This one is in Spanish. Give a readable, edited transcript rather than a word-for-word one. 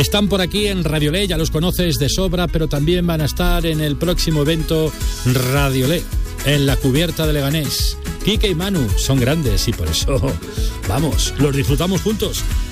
Están por aquí en Radiolé, ya los conoces de sobra, pero también van a estar en el próximo evento Radiolé, en la cubierta de Leganés. Quique y Manu son grandes y por eso, vamos, los disfrutamos juntos.